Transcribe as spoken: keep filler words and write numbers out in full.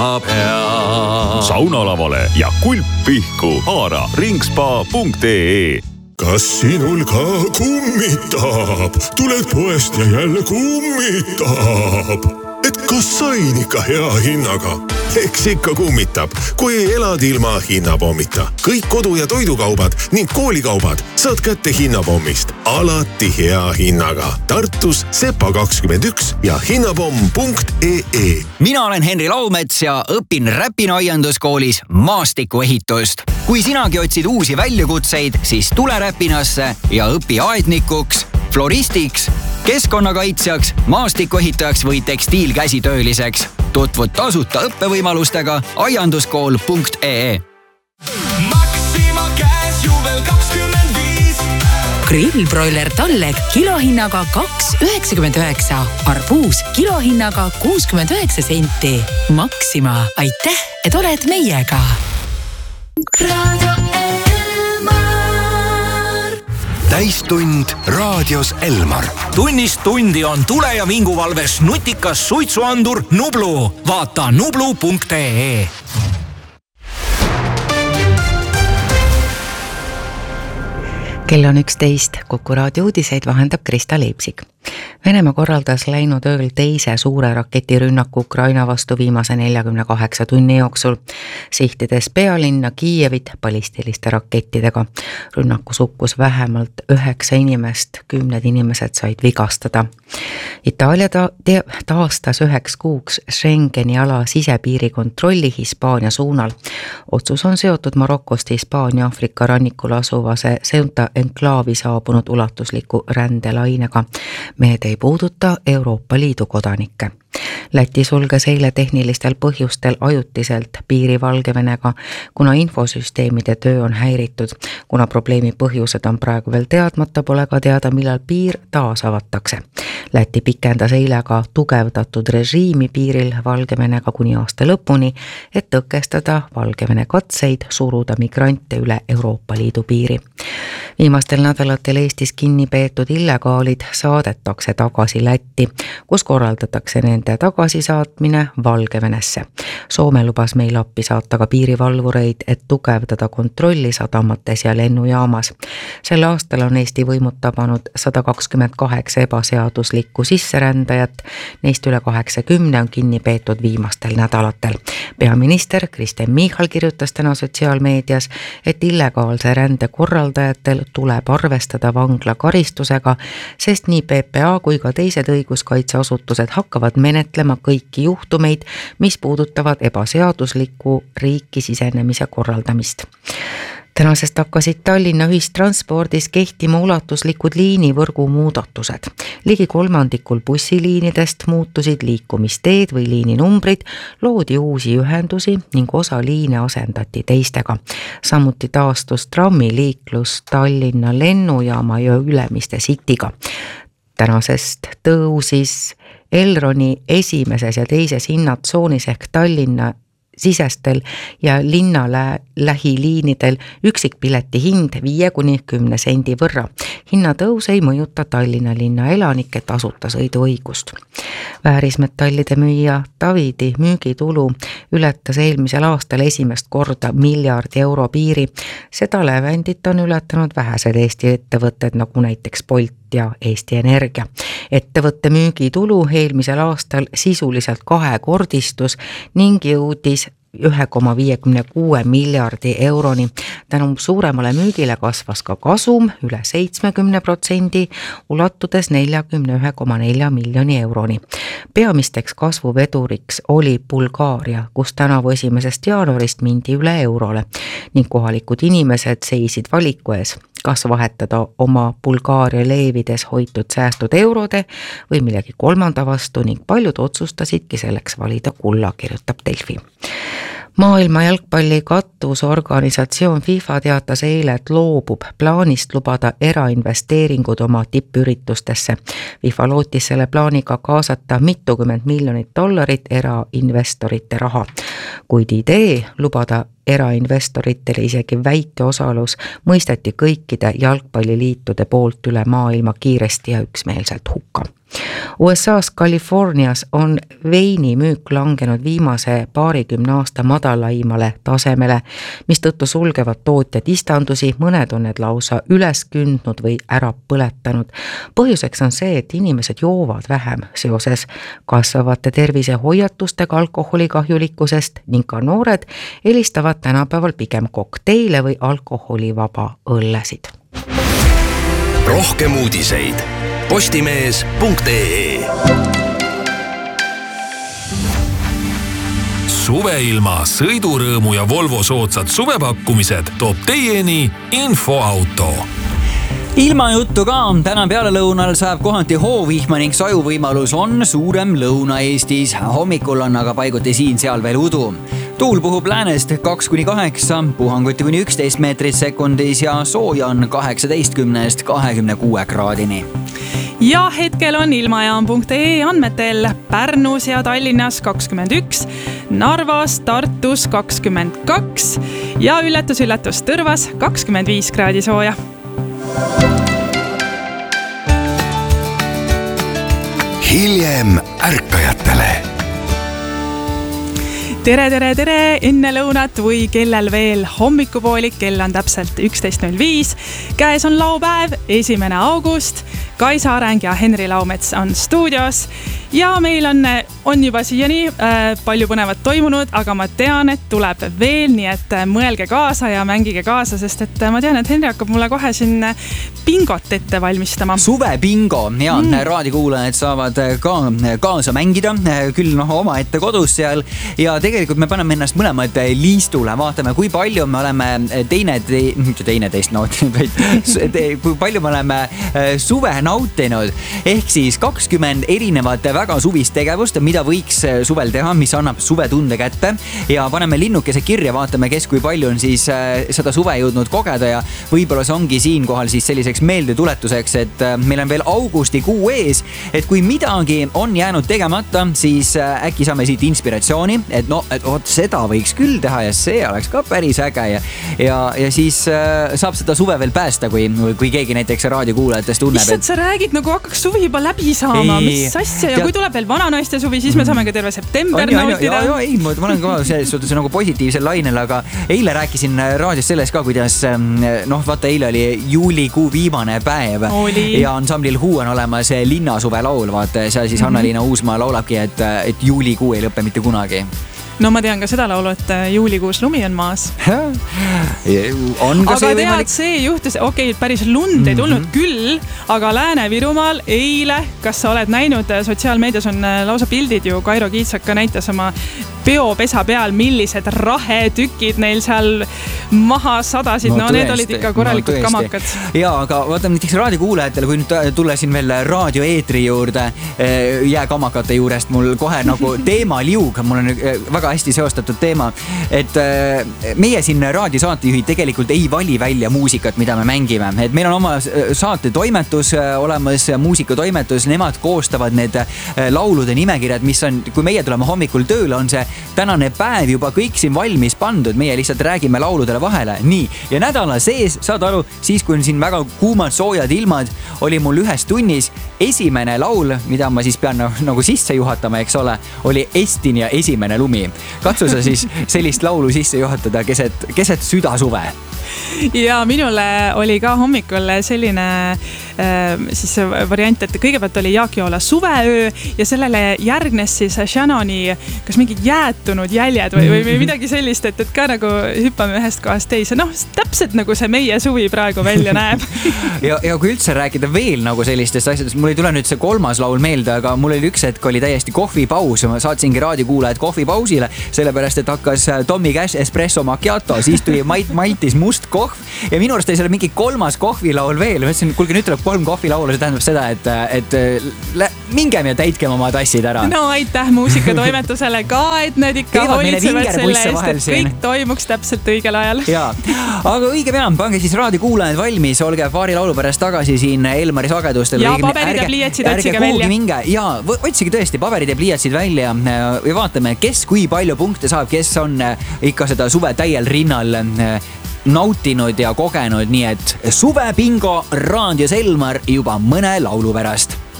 saunalavale ja kulp pihku. Haara ringspa punkt ee. Kas sinul ka kummitab? Tuled poest ja jälle kummitab. Et kas sain ikka hea hinnaga? Eks ikka kummitab, kui elad ilma hinnapommita. Kõik kodu- ja toidukaubad ning koolikaubad saad kätte hinnapommist. Alati hea hinnaga. Tartus Sepa kakskümmend üks ja hinnapomm punkt ee. Mina olen Henri Laumets ja õpin Räpina aianduskoolis maastikuehitust. Kui sinagi otsid uusi väljakutseid, siis tule Räpinasse ja õpi aednikuks, floristiks, keskkonnakaitsjaks, maastikuehitajaks või tekstiilkäsitööliseks. Tutvud tasuta õppevõimalustega aianduskool punkt ee. Maxima käes juubel kakskümmend viis. Grillbroiler talleg kilohinnaga kaks üheksakümmend üheksa. Arbuus kilohinnaga kuuskümmend üheksa senti. Maxima, aitäh, et oled meiega. Radio Elmar. Täistund raadios Elmar. Tunnist tundi on tule- ja vinguvalves nutikas suitsuandur Nublu. Vaata nublu punkt ee. Kell on üksteist, Kuku raadio uudiseid vahendab Krista Leipsik. Venemaa korraldas läinud ööl teise suure raketirünnaku Ukraina vastu viimase neljakümne kaheksa tunni jooksul, sihtides pealinna Kiievit ballistiliste rakettidega. Rünnakus hukkus vähemalt üheksa inimest, kümned inimesed said vigastada. Itaalia ta- taastas üheks kuuks Schengeni ala sisepiiri kontrolli Hispaania suunal. Otsus on seotud Marokost Hispaania Aafrika rannikul asuvase Ceuta enklaavi saabunud ulatusliku rändelainega. Mehed ei puuduta Euroopa Liidu kodanikke. Läti sulges eile tehnilistel põhjustel ajutiselt piiri Valgevenega, kuna infosüsteemide töö on häiritud. Kuna probleemi põhjused on praegu veel teadmata, pole ka teada, millal piir taas avatakse. Läti pikendas eile ka tugevdatud režiimi piiril Valgevenega kuni aasta lõpuni, et tõkestada Valgevene katseid suruda migrante üle Euroopa Liidu piiri. Viimastel nädalatel Eestis kinni peetud illegaalid saadetakse tagasi Lätti, kus korraldatakse nende tagasisaatmine Valgevenesse. Soome lubas meil appi saata ka piirivalvureid, et tugevdada kontrolli sadamates ja lennujaamas. Sel aastal on Eesti võimud tabanud sada kakskümmend kaheksa ebaseaduslikku sisserändajat, neist üle kaheksakümne on kinni peetud viimastel nädalatel. Peaminister Kristen Michal kirjutas täna sotsiaalmeedias, et illegaalse rände korraldajatel tuleb arvestada vangla karistusega, sest nii P P A kui ka teised õiguskaitseasutused hakkavad menetlema kõiki juhtumeid, mis puudutavad ebaseadusliku riiki sisenemise korraldamist. Tänasest hakkasid Tallinna ühistranspordis kehtima ulatuslikud liinivõrgu muudatused. Ligi kolmandikul bussiliinidest muutusid liikumisteed või liininumbrid, loodi uusi ühendusi ning osa liine asendati teistega. Samuti taastus trammiliiklus Tallinna lennujaama ja Ülemiste Cityga. Tänasest tõusis Elroni esimeses ja teises hinnatsoonis ehk Tallinna sisestel ja linna lä- lähiliinidel üksikpileti hind viie kuni kümne sendi võrra. Hinnatõus ei mõjuta Tallinna linna elanike tasuta sõiduõigust. Väärismetallide müüja Davidi müügitulu ületas eelmisel aastal esimest korda miljardi euro piiri. Seda lävendit on ületanud vähesed Eesti ettevõtted, nagu näiteks Bolt ja Eesti Energia. Ettevõtte müügitulu eelmisel aastal sisuliselt kahekordistus ning jõudis ühe koma viiekümne kuue miljardi euroni. Tänu suuremale müügile kasvas ka kasum üle seitsmekümne protsendi, ulatudes neljakümne ühe koma nelja miljoni euroni. Peamisteks kasvuveduriks oli Bulgaaria, kus tänavu esimesest jaanuarist mindi üle eurole ning kohalikud inimesed seisid valiku ees, kas vahetada oma Bulgaaria leevides hoitud säästud eurode või millegi kolmanda vastu ning paljud otsustasidki selleks valida kulla, kirjutab Delfi. Maailma jalgpalli katusorganisatsioon FIFA teatas eile, et loobub plaanist lubada erainvesteeringud oma tippüritustesse. FIFA lootis selle plaaniga kaasata mitukümmend miljonit dollarit erainvestorite raha, kuid idee lubada erainvestoritele isegi väike osalus mõisteti kõikide jalgpalliliitude poolt üle maailma kiiresti ja üksmeelselt hukka. U S A's Californias on veini müük langenud viimase paarikümne aasta madalaimale tasemele, mis tõttu sulgevad tootjad istandusi, mõned on need lausa üles kündnud või ära põletanud. Põhjuseks on see, et inimesed joovad vähem seoses kasvavate tervisehoiatustega alkoholi kahjulikkusest ning ka noored eelistavad tänapäeval pigem kokteile või alkoholivaba õllesid. Rohkem uudiseid postimees punkt ee. Suveilma, sõidurõõmu ja Volvo soodsad suvepakkumised toob teieni Infoauto. Ilmajuttu ka, täna pealelõunal saab kohati hoovihma ning sajuvõimalus on suurem Lõuna-Eestis. Hommikul on aga paiguti siin-seal veel udu. Tuul puhub läänest kaks kuni kaheksa, puhanguti kuni üksteist meetrit sekundis ja sooja on kaheksateistkümnest kahekümne kuue kraadini. Ja hetkel on ilmajaam punkt ee andmetel Pärnus ja Tallinnas kakskümmend üks, Narvas, Tartus kakskümmend kaks ja üllatus-üllatus Tõrvas kakskümmend viis kraadi sooja. Hiljem ärkajatele. Tere, tere, tere, enne lõunat või kellel veel hommikupoolik, kell on täpselt üksteist null viis. Käes on laupäev, esimene august. Kaisa Areng ja Henri Laumets on stuudios ja meil on, on juba siiani äh, palju põnevat toimunud, aga ma tean, et tuleb veel, nii et mõelge kaasa ja mängige kaasa, sest et ma tean, et Henri hakkab mulle kohe siin bingot ette valmistama. Suve bingo, ja mm. raadikuulajad saavad ka kaasa mängida, küll noh, oma ette kodus seal ja tegelikult me paneme ennast mõlemad liistule, vaatame, kui palju me oleme teine, mitte teine teist nautinud, vaid kui palju me oleme suve nautinud, ehk siis kakskümmend erinevat väga suvist tegevust, mida võiks suvel teha, mis annab suvetunde kätte ja paneme linnukese kirja, vaatame, kes kui palju on siis seda suve jõudnud kogeda ja võib-olla see ongi siinkohal siis selliseks meeldetuletuseks, et meil on veel augustikuu ees, et kui midagi on jäänud tegemata, siis äkki saame siit inspiratsiooni, et no, et oot, seda võiks küll teha ja see oleks ka päris äge ja, ja, ja siis saab seda suve veel päästa, kui, kui keegi näiteks raadiokuulajatest tunneb, et sa räägid, nagu hakkaks suvi juba läbi saama, ei, mis asja ja, ja kui tuleb veel vananaiste suvi, siis me saame ka terve september on, nautida. Ja, ja, ei, ma olen ka selles suhtes nagu positiivsel lainel, aga eile rääkisin raadios selles ka, kuidas noh, vaata, eile oli juulikuu viimane päev oli. Ja ansamblil Huu on olemas linnasuve laul, vaata, seal siis mm-hmm. Anna-Liina Uusmaa laulabki, et, et juulikuu ei lõppe mitte kunagi. No ma tean ka seda laulu, et juulikuus lumi on maas. on aga tead, võimalik? See juhtus, okei, okay, päris lund ei tulnud mm-hmm. küll, aga Lääne-Virumaal eile, kas sa oled näinud, sotsiaalmeedias on lausa pildid ju, Kairo Kiitsak ka näitas oma peopesa peal, millised rahetükid neil seal maha sadasid, no, no need olid ikka korralikud no, kamakad. Ja, aga vaatame näiteks raadiokuulajatele, kui nüüd tulesin veel raadioeetri juurde, jääkamakate juurest, mul kohe nagu teemaliug, mul on väga hästi seostatud teema, et meie siin raadiosaatejuhid tegelikult ei vali välja muusikat, mida me mängime, et meil on oma saate toimetus olemas, muusikatoimetus, nemad koostavad need laulude nimekirjad, mis on, kui meie tuleme hommikul tööle, on see tänane päev juba kõik siin valmis pandud, meie lihtsalt räägime lauludele vahele, nii, ja nädala sees, saad aru, siis kui on siin väga kuumad, soojad ilmad, oli mul ühes tunnis esimene laul, mida ma siis pean nagu sisse juhatama, eks ole, oli Estin ja esimene lumi. Katsu sa siis sellist laulu sisse juhatada keset, keset südasuve. Ja minule oli ka hommikul selline äh, siis variant, et kõigepealt oli Jaak Joola suveöö ja sellele järgnes siis Shannoni kas mingid jäätunud jäljed või, või midagi sellist, et, et ka nagu hüppame ühest kohast teise. Noh, täpselt nagu see meie suvi praegu välja näeb. ja, ja kui üldse rääkida veel nagu sellistest asjadest, mul ei tule nüüd see kolmas laul meelde, aga mul oli üks hetk oli täiesti kohvipaus, ma saatsingi raadiokuulajad kohvipausile, sellepärast, et hakkas Tommy Cash Espresso Macchiato, siis tuli Mait Maltis must kohv ja minu arust oli seal mingi kolmas kohvilaul veel. Ma ütlesin, kuulge, nüüd tuleb kolm kohvilaulu, see tähendab seda, et, et mingem ja täitkem oma tassid ära. No aitäh muusikatoimetusele ka, et need ikka hoolitsevad selle eest, et kõik toimuks täpselt õigel ajal. Jaa, aga õige peam, pange siis raadiokuulajad valmis, olge paari laulu pärast tagasi siin Elmari sagedustel. Ja paberid ja pliiatsid otsige välja. Minge. Ja otsige tõesti paberid ja pliiatsid välja ja vaatame, kes kui palju punkte saab, kes on ikka seda suve täiel rinnal nautinud ja kogenud, nii et suve bingo raadios Elmar juba mõne laulu pärast.